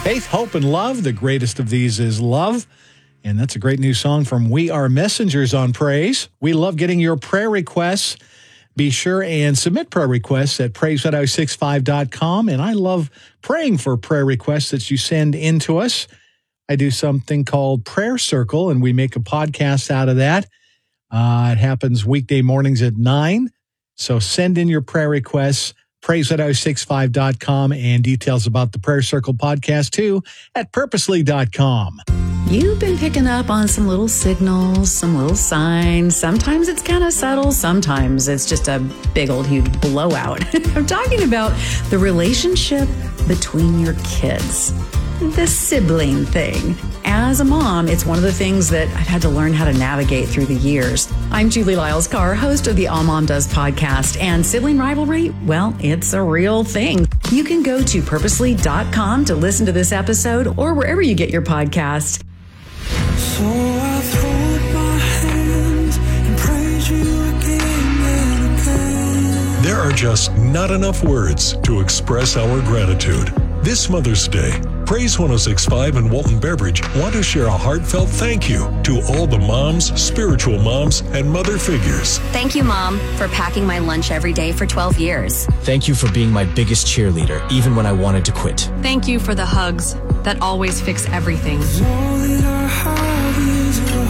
Faith, hope, and love. The greatest of these is love. And that's a great new song from We Are Messengers on Praise. We love getting your prayer requests. Be sure and submit prayer requests at praise1065.com. And I love praying for prayer requests that you send in to us. I do something called Prayer Circle, and we make a podcast out of that. It happens weekday mornings at 9. So send in your prayer requests, praise1065.com, and details about the Prayer Circle podcast, too, at purposely.com. You've been picking up on some little signals, some little signs. Sometimes it's kind of subtle. Sometimes it's just a big old huge blowout. I'm talking about the relationship between your kids, the sibling thing. As a mom, it's one of the things that I've had to learn how to navigate through the years. I'm Julie Lyles-Carr, host of the All Mom Does podcast, and sibling rivalry, well, it's a real thing. You can go to purposely.com to listen to this episode or wherever you get your podcast. So I throw my hands and praise you again and again. There are just not enough words to express our gratitude. This Mother's Day, Praise 106.5 and Walton Beverage want to share a heartfelt thank you to all the moms, spiritual moms, and mother figures. Thank you, Mom, for packing my lunch every day for 12 years. Thank you for being my biggest cheerleader, even when I wanted to quit. Thank you for the hugs that always fix everything. All that I have is a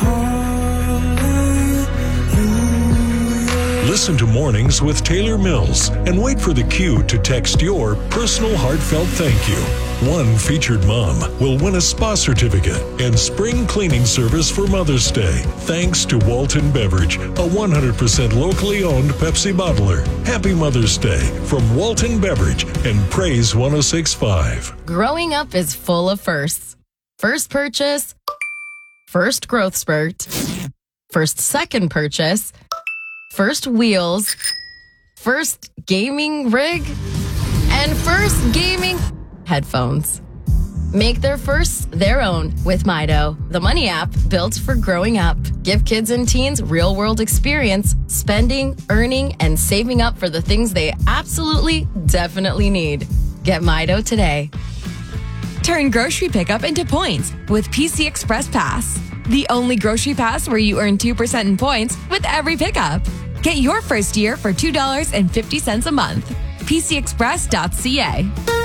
hallelujah. Listen to Mornings with Taylor Mills and wait for the cue to text your personal heartfelt thank you. One featured mom will win a spa certificate and spring cleaning service for Mother's Day, thanks to Walton Beverage, a 100% locally owned Pepsi bottler. Happy Mother's Day from Walton Beverage and Praise 106.5. Growing up is full of firsts. First purchase, first growth spurt, first second purchase, first wheels, first gaming rig, and first gaming headphones. Make their firsts their own with Mido, the money app built for growing up. Give kids and teens real-world experience, spending, earning, and saving up for the things they absolutely, definitely need. Get Mido today. Turn grocery pickup into points with PC Express Pass. The only grocery pass where you earn 2% in points with every pickup. Get your first year for $2.50 a month. PCExpress.ca.